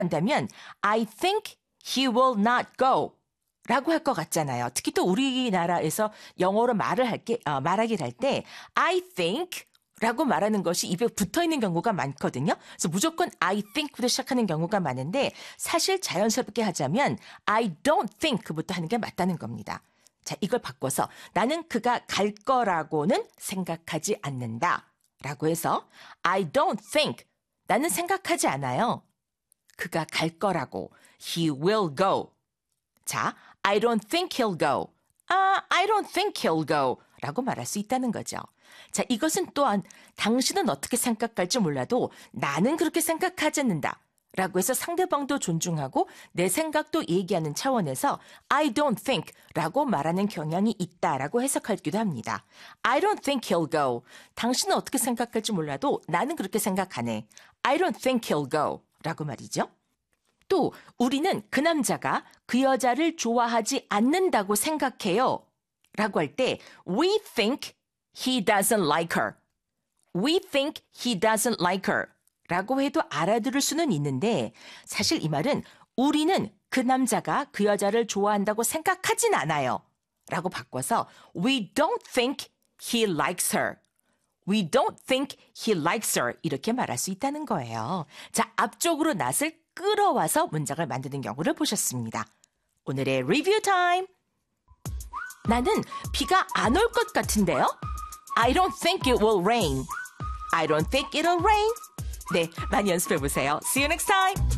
한다면 I think he will not go 라고 할 것 같잖아요. 특히 또 우리나라에서 영어로 말하기를 할 때 I think 라고 말하는 것이 입에 붙어 있는 경우가 많거든요. 그래서 무조건 I think부터 시작하는 경우가 많은데 사실 자연스럽게 하자면 I don't think부터 하는 게 맞다는 겁니다. 자, 이걸 바꿔서 나는 그가 갈 거라고는 생각하지 않는다 라고 해서 I don't think, 나는 생각하지 않아요. 그가 갈 거라고, he will go. 자, I don't think he'll go. I don't think he'll go 라고 말할 수 있다는 거죠. 자, 이것은 또한 당신은 어떻게 생각할지 몰라도 나는 그렇게 생각하지 않는다 라고 해서 상대방도 존중하고 내 생각도 얘기하는 차원에서 I don't think 라고 말하는 경향이 있다라고 해석하기도 합니다. I don't think he'll go. 당신은 어떻게 생각할지 몰라도 나는 그렇게 생각하네. I don't think he'll go 라고 말이죠. 또 우리는 그 남자가 그 여자를 좋아하지 않는다고 생각해요 라고 할 때 We think he doesn't like her. We think he doesn't like her 라고 해도 알아들을 수는 있는데 사실 이 말은 우리는 그 남자가 그 여자를 좋아한다고 생각하진 않아요 라고 바꿔서 We don't think he likes her. We don't think he likes her 이렇게 말할 수 있다는 거예요. 자, 앞쪽으로 낫을 끌어와서 문장을 만드는 경우를 보셨습니다. 오늘의 리뷰 타임. 나는 비가 안 올 것 같은데요? I don't think it will rain. I don't think it'll rain. 네, 많이 연습해보세요. See you next time.